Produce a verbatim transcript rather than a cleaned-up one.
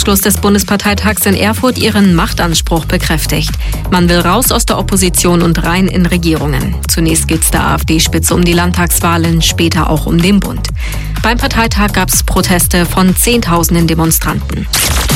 Abschluss des Bundesparteitags in Erfurt ihren Machtanspruch bekräftigt. Man will raus aus der Opposition und rein in Regierungen. Zunächst geht's der AfD-Spitze um die Landtagswahlen, später auch um den Bund. Beim Parteitag gab es Proteste von Zehntausenden Demonstranten.